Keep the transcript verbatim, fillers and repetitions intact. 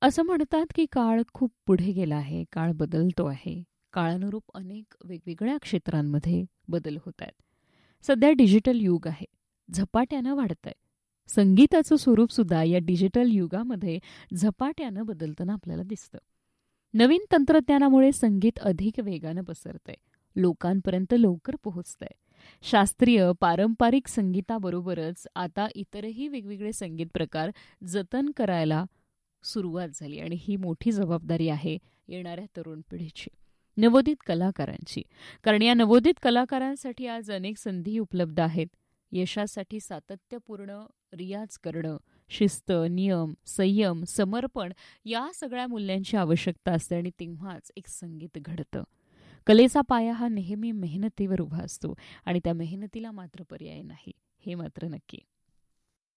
असं म्हणतात की काळ खूप पुढे गेला आहे, काळ बदलतो आहे. काळानुरूप अनेक वेगवेगळ्या क्षेत्रांमध्ये बदल होत आहेत. सध्या डिजिटल युग आहे, झपाट्यानं वाढतंय. संगीताचं स्वरूपसुद्धा या डिजिटल युगामध्ये झपाट्यानं बदलताना आपल्याला दिसतं. नवीन तंत्रज्ञानामुळे संगीत अधिक वेगानं पसरतंय, लोकांपर्यंत लवकर पोहोचतंय. शास्त्रीय, पारंपरिक संगीताबरोबरच आता इतरही वेगवेगळे संगीत प्रकार जतन करायला सुरुवात झाली आणि ही मोठी जबाबदारी आहे येणाऱ्या तरुण पिढीची, नवोदित कलाकारांची. कारण या नवोदित कलाकारांसाठी आज अनेक संधी उपलब्ध आहेत. यशासाठी सातत्यपूर्ण रियाज करणं, शिस्त, नियम, संयम, समर्पण या सगळ्या मूल्यांची आवश्यकता असते आणि तेव्हाच एक संगीत घडतं. कलेचा पाया हा नेहमी मेहनतीवर उभा असतो आणि त्या मेहनतीला मात्र पर्याय नाही, हे मात्र नक्की.